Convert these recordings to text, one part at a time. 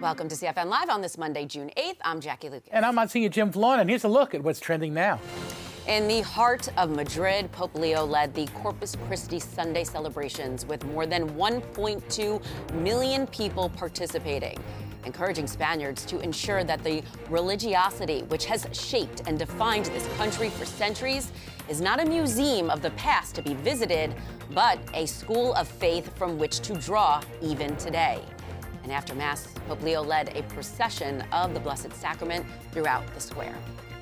Welcome to CFN Live on this Monday, June 8th. I'm Jackie Lucas. And I'm Monsignor Jim Vallone, and here's a look at what's trending now. In the heart of Madrid, Pope Leo led the Corpus Christi Sunday celebrations with more than 1.2 million people participating, encouraging Spaniards to ensure that the religiosity which has shaped and defined this country for centuries is not a museum of the past to be visited, but a school of faith from which to draw even today. And after Mass, Pope Leo led a procession of the Blessed Sacrament throughout the square.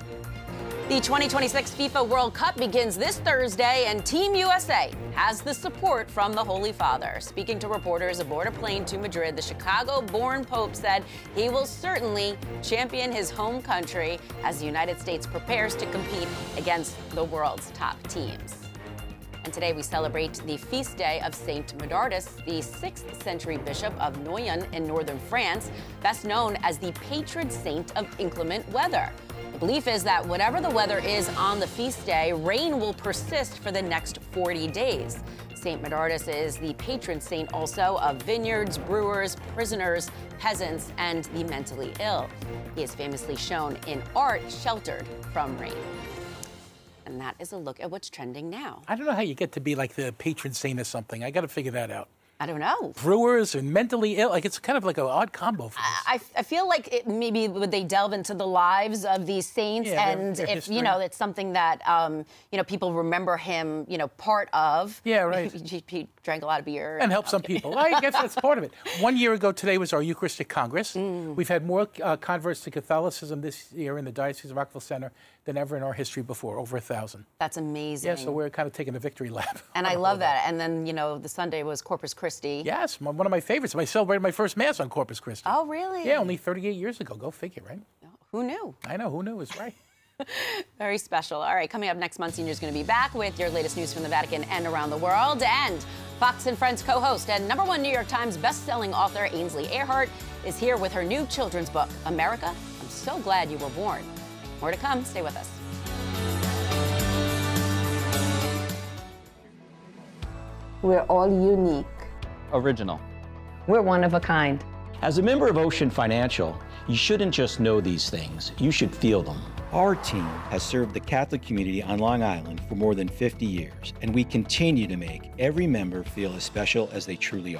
The 2026 FIFA World Cup begins this Thursday, and Team USA has the support from the Holy Father. Speaking to reporters aboard a plane to Madrid, the Chicago-born Pope said he will certainly champion his home country as the United States prepares to compete against the world's top teams. And today we celebrate the feast day of Saint Medardus, the 6th century bishop of Noyon in northern France, best known as the patron saint of inclement weather. The belief is that whatever the weather is on the feast day, rain will persist for the next 40 days. Saint Medardus is the patron saint also of vineyards, brewers, prisoners, peasants, and the mentally ill. He is famously shown in art sheltered from rain. And that is a look at what's trending now. I don't know how you get to be like the patron saint or something. I got to figure that out. I don't know. Brewers and mentally ill, like it's kind of like an odd combo for us. I feel like maybe would they delve into the lives of these saints, and their if history. it's something that people remember him part of. Yeah, right. He drank a lot of beer And help some people. I guess that's part of it. 1 year ago today was our Eucharistic Congress. We've had more converts to Catholicism this year in the Diocese of Rockville Center than ever in our history before, over 1,000. That's amazing. Yeah, so we're kind of taking a victory lap. And I love that. And then, the Sunday was Corpus Christi. Yes, one of my favorites. I celebrated my first Mass on Corpus Christi. Oh, really? Yeah, only 38 years ago. Go figure, right? Who knew? I know, who knew? It's right. Very special. All right, coming up next, Monsignor is going to be back with your latest news from the Vatican and around the world. And Fox and Friends co-host and #1 New York Times best-selling author Ainsley Earhardt is here with her new children's book, America, I'm So Glad You Were Born. More to come. Stay with us. We're all unique. Original. We're one of a kind. As a member of Ocean Financial, you shouldn't just know these things, you should feel them. Our team has served the Catholic community on Long Island for more than 50 years, and we continue to make every member feel as special as they truly are.